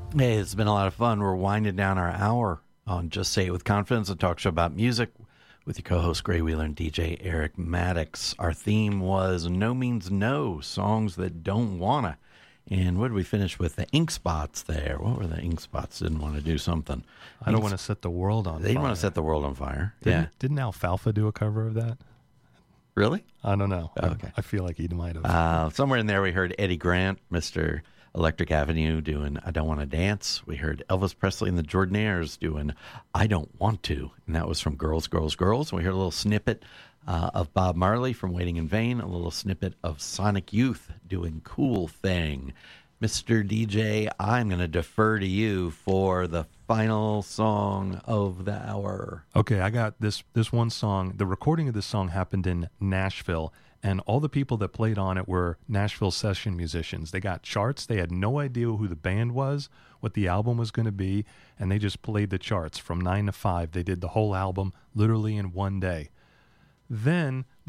Hey, it's been a lot of fun. We're winding down our hour on Just Say It With Confidence, a talk show about music with your co-host Gray Wheeler and DJ Eric Maddox. Our theme was No Means No, songs that don't wanna. And what did we finish with? The Ink Spots there. What were the Ink Spots? Didn't want to do something. I don't want to set the world on fire. They didn't want to set the world on fire. Didn't Alfalfa do a cover of that? Really? I don't know. Okay. I feel like he might have. Somewhere in there we heard Eddie Grant, Mr. Electric Avenue, doing I Don't Want to Dance. We heard Elvis Presley and the Jordanaires doing I Don't Want To. And that was from Girls, Girls, Girls. And we heard a little snippet of Bob Marley from Waiting in Vain, a little snippet of Sonic Youth doing Cool Thing. Mr. DJ, I'm going to defer to you for the final song of the hour. Okay, I got this one song. The recording of this song happened in Nashville, and all the people that played on it were Nashville session musicians. They got charts. They had no idea who the band was, what the album was going to be, and they just played the charts from 9 to 5. They did the whole album literally in one day. Then